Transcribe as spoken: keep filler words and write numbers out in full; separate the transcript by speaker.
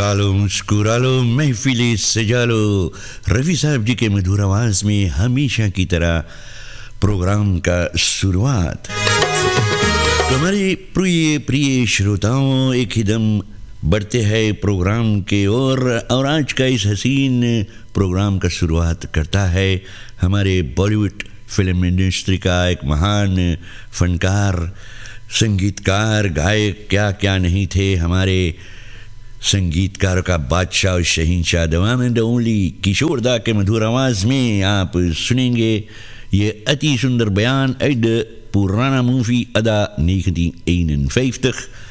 Speaker 1: गा लो मुस्कुरा लो महफिलें सजा लो। रफ़ी साहब जी के मधुर आवाज़ में हमेशा की तरह प्रोग्राम का शुरुआत। तो हमारे प्रिय प्रिय श्रोताओं, एक ही दम बढ़ते हैं प्रोग्राम के ओर और, और आज का इस हसीन प्रोग्राम का शुरुआत करता है हमारे बॉलीवुड फिल्म इंडस्ट्री का एक महान फनकार, संगीतकार, गायक, क्या क्या नहीं थे हमारे संगीतकारों का बादशाह और शहींशाह, द वन एंड ओनली किशोर दा के मधुर आवाज़ में आप सुनेंगे ये अति सुंदर बयान uit de Purana movie Ada negentien eenenvijftig